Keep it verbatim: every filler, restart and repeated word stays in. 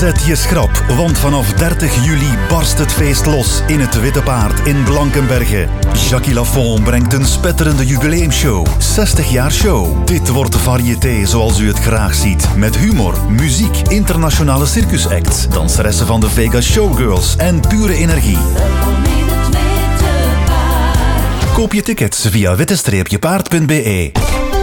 Zet je schrap, want vanaf dertig juli barst het feest los in het Witte Paard in Blankenberge. Jackie Lafont brengt een spetterende jubileumshow. zestig jaar show. Dit wordt de variété zoals u het graag ziet. Met humor, muziek, internationale circusacts, danseressen van de Vegas Showgirls en pure energie. Koop je tickets via witte paard punt be.